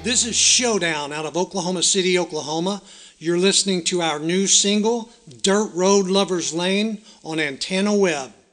This is Showdown out of Oklahoma City, Oklahoma. You're listening to our new single, Dirt Road Lovers Lane, on Antenna Web.